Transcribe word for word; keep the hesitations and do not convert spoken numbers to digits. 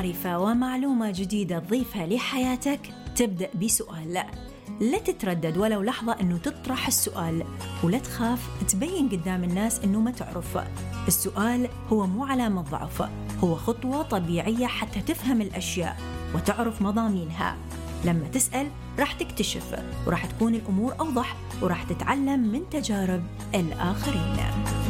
معرفة ومعلومة جديدة تضيفها لحياتك تبدأ بسؤال. لا لا تتردد ولو لحظة أنه تطرح السؤال، ولا تخاف تبين قدام الناس أنه ما تعرف. السؤال هو مو علامة ضعف، هو خطوة طبيعية حتى تفهم الأشياء وتعرف مضامينها. لما تسأل راح تكتشف، وراح تكون الأمور أوضح، وراح تتعلم من تجارب الآخرين.